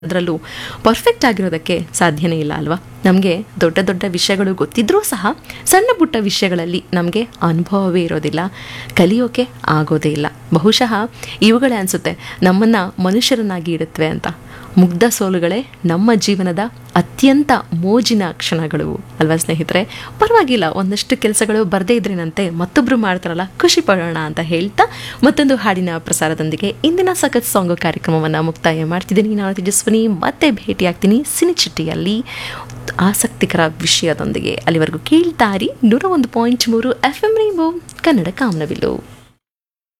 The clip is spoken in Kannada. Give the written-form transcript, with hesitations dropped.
ಅದರಲ್ಲೂ ಪರ್ಫೆಕ್ಟ್ ಆಗಿರೋದಕ್ಕೆ ಸಾಧ್ಯನೇ ಇಲ್ಲ ಅಲ್ವಾ. ನಮಗೆ ದೊಡ್ಡ ದೊಡ್ಡ ವಿಷಯಗಳು ಗೊತ್ತಿದ್ರೂ ಸಹ ಸಣ್ಣ ಪುಟ್ಟ ವಿಷಯಗಳಲ್ಲಿ ನಮಗೆ ಅನುಭವವೇ ಇರೋದಿಲ್ಲ, ಕಲಿಯೋಕೆ ಆಗೋದೇ ಇಲ್ಲ. ಬಹುಶಃ ಇವುಗಳೇ ಅನಿಸುತ್ತೆ ನಮ್ಮನ್ನು ಮನುಷ್ಯರನ್ನಾಗಿ ಇಡುತ್ತವೆ ಅಂತ. ಮುಗ್ಧ ಸೋಲುಗಳೇ ನಮ್ಮ ಜೀವನದ ಅತ್ಯಂತ ಮೋಜಿನ ಕ್ಷಣಗಳು ಅಲ್ವಾ ಸ್ನೇಹಿತರೆ. ಪರವಾಗಿಲ್ಲ, ಒಂದಷ್ಟು ಕೆಲಸಗಳು ಬರದೇ ಇದ್ರೇನಂತೆ, ಮತ್ತೊಬ್ಬರು ಮಾಡ್ತಾರಲ್ಲ, ಖುಷಿ ಪಡೋಣ ಅಂತ ಹೇಳ್ತಾ ಮತ್ತೊಂದು ಹಾಡಿನ ಪ್ರಸಾರದೊಂದಿಗೆ ಇಂದಿನ ಸಖತ್ ಸಾಂಗು ಕಾರ್ಯಕ್ರಮವನ್ನು ಮುಕ್ತಾಯ ಮಾಡ್ತಿದ್ದೀನಿ. ನಾನು ತೇಜಸ್ವಿನಿ, ಮತ್ತೆ ಭೇಟಿಯಾಗ್ತೀನಿ ಸಿನಿಚಿಟ್ಟಿಯಲ್ಲಿ ಆಸಕ್ತಿಕರ ವಿಷಯದೊಂದಿಗೆ. ಅಲ್ಲಿವರೆಗೂ ಕೇಳ್ತಾರಿ 101.3 FM ರೈನ್ಬೋ ಕನ್ನಡ ಕಾಮನಬಿಲ್ಲು.